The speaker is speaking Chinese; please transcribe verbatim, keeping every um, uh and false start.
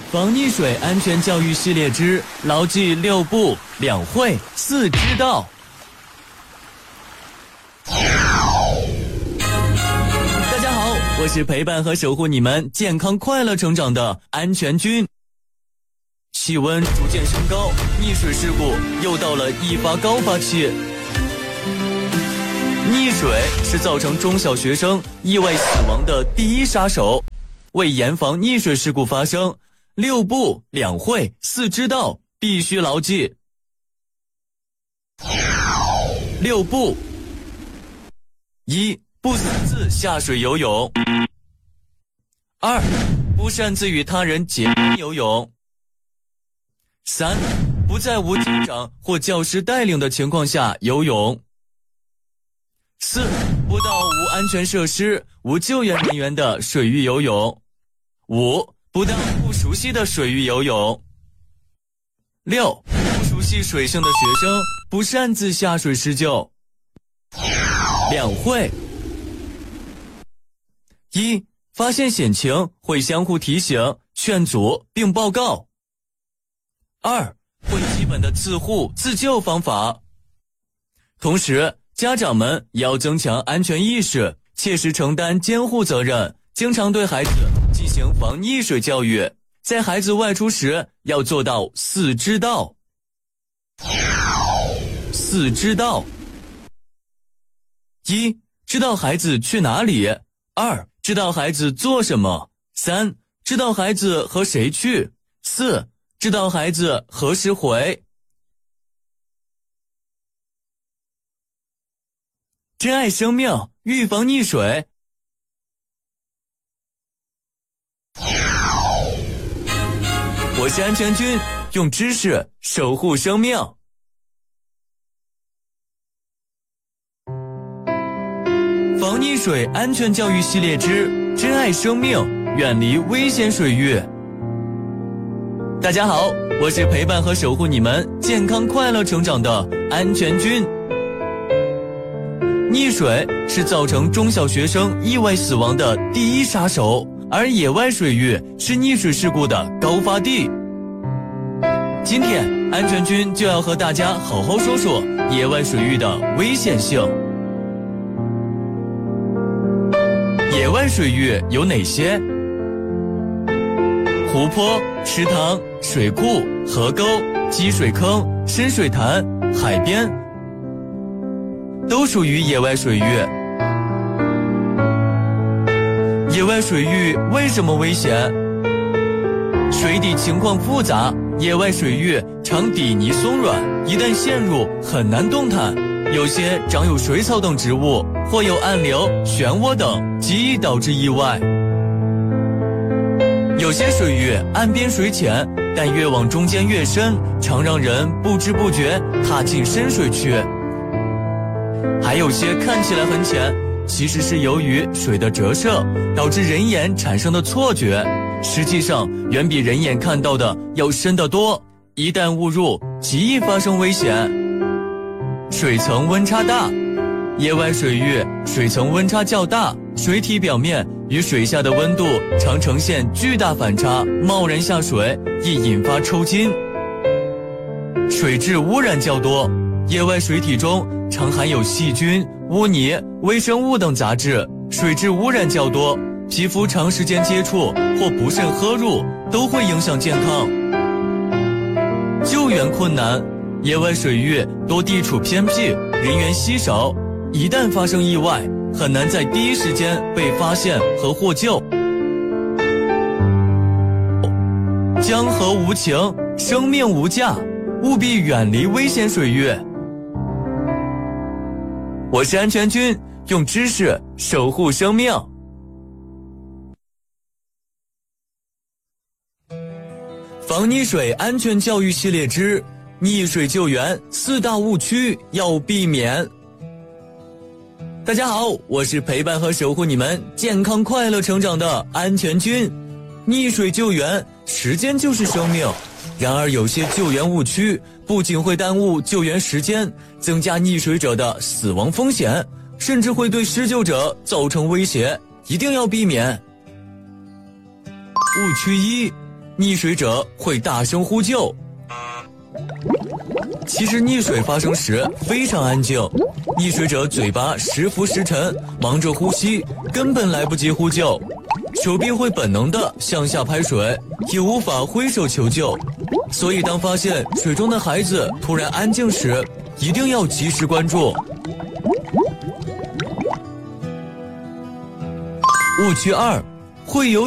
防溺水安全教育系列之牢记六不两会四知道。大家好，我是陪伴和守护你们健康快乐成长的安全君。气温逐渐升高，溺水事故又到了易发高发期。溺水是造成中小学生意外死亡的第一杀手。为严防溺水事故发生，六不两会四知道必须牢记。六不：一、不私自下水游泳；二、不擅自与他人结伴游泳；三、不在无警长或教师带领的情况下游泳；四、不到无安全设施、无救援人员的水域游泳；五、不到不熟悉的水域游泳；六、不熟悉水性的学生不擅自下水施救。两会：一、发现险情会相互提醒、劝阻并报告；二、会基本的自护自救方法。同时，家长们也要增强安全意识，切实承担监护责任，经常对孩子进行防溺水教育。在孩子外出时，要做到四知道。四知道：一、知道孩子去哪里；二、知道孩子做什么；三、知道孩子和谁去；四、知道孩子何时回。珍爱生命，预防溺水。我是安全君，用知识守护生命。防溺水安全教育系列之珍爱生命，远离危险水域。大家好，我是陪伴和守护你们健康快乐成长的安全君。溺水是造成中小学生意外死亡的第一杀手，而野外水域是溺水事故的高发地。今天安全君就要和大家好好说说野外水域的危险性。野外水域有哪些？湖泊、池塘、水库、河沟、积水坑、深水潭、海边都属于野外水域。野外水域为什么危险？水底情况复杂，野外水域常底泥松软，一旦陷入很难动弹，有些长有水草等植物，或有暗流、漩涡等，极易导致意外。有些水域岸边水浅，但越往中间越深，常让人不知不觉踏进深水区。还有些看起来很浅，其实是由于水的折射导致人眼产生的错觉，实际上远比人眼看到的要深得多，一旦误入，极易发生危险。水层温差大，野外水域水层温差较大，水体表面与水下的温度常呈现巨大反差，贸然下水易引发抽筋。水质污染较多，野外水体中常含有细菌、污泥、微生物等杂质，水质污染较多，皮肤长时间接触或不慎喝入都会影响健康。救援困难，野外水域多地处偏僻，人员稀少，一旦发生意外，很难在第一时间被发现和获救。江河无情，生命无价，务必远离危险水域。我是安全君，用知识守护生命。防溺水安全教育系列之溺水救援四大误区要避免。大家好，我是陪伴和守护你们健康快乐成长的安全君。溺水救援，时间就是生命。然而有些救援误区不仅会耽误救援时间，增加溺水者的死亡风险，甚至会对施救者造成威胁，一定要避免。误区一， 溺水者会大声呼救。其实溺水发生时非常安静，溺水者嘴巴时浮时沉，忙着呼吸，根本来不及呼救，手臂会本能地向下拍水，也无法挥手求救。所以当发现水中的孩子突然安静时，一定要及时关注。误区二，会游